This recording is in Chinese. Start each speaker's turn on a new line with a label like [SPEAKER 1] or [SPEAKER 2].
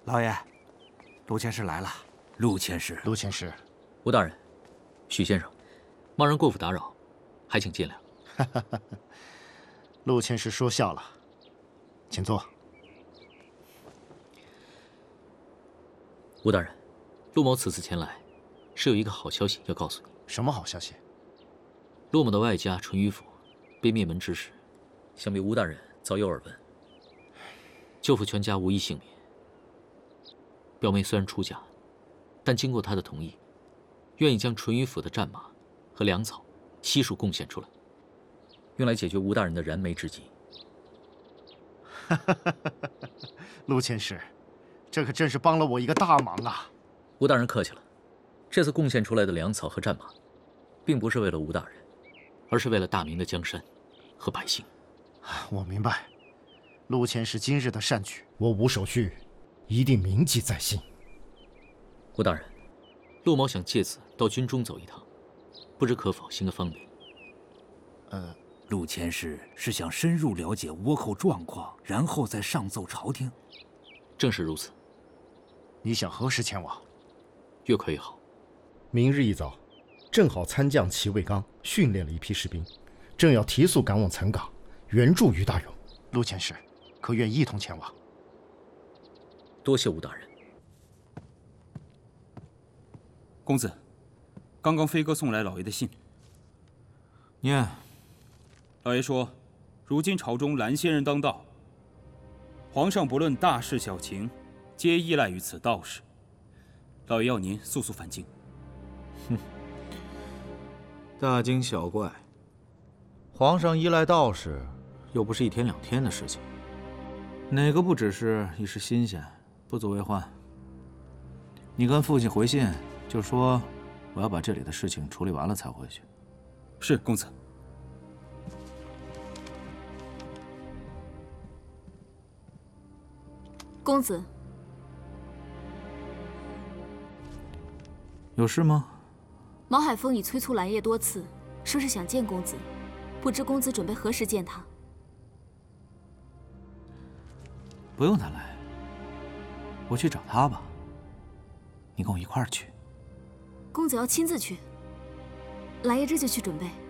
[SPEAKER 1] 老爷，陆佥事来了。
[SPEAKER 2] 陆佥事，
[SPEAKER 3] 陆佥事，
[SPEAKER 4] 吴大人，许先生，冒人过府打扰，还请见谅。
[SPEAKER 3] 陆佥事说笑了，请坐。
[SPEAKER 4] 吴大人，陆某此次前来，是有一个好消息要告诉你。
[SPEAKER 3] 什么好消息？
[SPEAKER 4] 陆某的外家淳于府被灭门之时，想必吴大人早有耳闻。舅父全家无一幸免。表妹虽然出嫁，但经过他的同意，愿意将淳于府的战马和粮草悉数贡献出来，用来解决吴大人的燃眉之急。
[SPEAKER 3] 陆佥事，这可真是帮了我一个大忙啊！
[SPEAKER 4] 吴大人客气了，这次贡献出来的粮草和战马，并不是为了吴大人，而是为了大明的江山和百姓。
[SPEAKER 3] 我明白，陆佥事今日的善举，
[SPEAKER 5] 我吴守绪一定铭记在心。
[SPEAKER 4] 吴大人，陆某想借此到军中走一趟，不知可否行个方便？
[SPEAKER 2] 陆佥事是想深入了解倭寇状况，然后再上奏朝廷。
[SPEAKER 4] 正是如此。
[SPEAKER 3] 你想何时前往？
[SPEAKER 4] 越快越好。
[SPEAKER 5] 明日一早，正好参将齐卫刚训练了一批士兵，正要提速赶往岑港，援助于大勇。
[SPEAKER 3] 陆佥事，可愿一同前往？
[SPEAKER 4] 多谢吴大人。
[SPEAKER 6] 公子，刚刚飞哥送来老爷的信。
[SPEAKER 1] 念。
[SPEAKER 6] 老爷说，如今朝中蓝仙人当道，皇上不论大事小情，皆依赖于此道士。老爷要您速速返京。
[SPEAKER 1] 哼，大惊小怪。皇上依赖道士，又不是一天两天的事情，哪个不只是一时新鲜，不足为患？你跟父亲回信，就说我要把这里的事情处理完了才回去。
[SPEAKER 6] 是，公子。
[SPEAKER 7] 公子，
[SPEAKER 1] 有事吗？
[SPEAKER 7] 毛海峰已催促蓝叶多次，说是想见公子，不知公子准备何时见他？
[SPEAKER 1] 不用他来，我去找他吧。你跟我一块儿去。
[SPEAKER 7] 公子要亲自去？蓝叶这就去准备。